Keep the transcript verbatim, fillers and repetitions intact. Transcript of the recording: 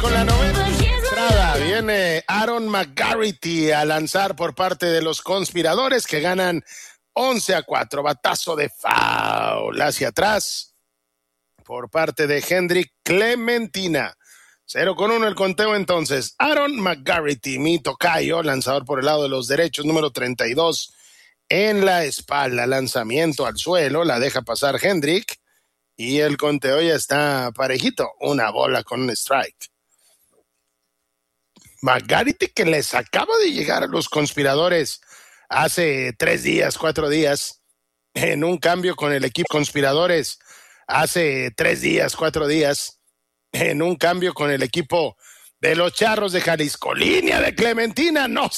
con la novena entrada. Viene Aaron McGarity a lanzar por parte de los conspiradores que ganan once a cuatro. Batazo de foul hacia atrás por parte de Hendrik Clementina. cero con uno el conteo entonces. Aaron McGarity, mi tocayo, lanzador por el lado de los derechos, número treinta y dos en la espalda. Lanzamiento al suelo, la deja pasar Hendrik y el conteo ya está parejito. Una bola con un strike. McGarity, que les acaba de llegar a los conspiradores hace tres días, cuatro días, en un cambio con el equipo conspiradores hace tres días, cuatro días, en un cambio con el equipo de los Charros de Jalisco. Línea de Clementina, no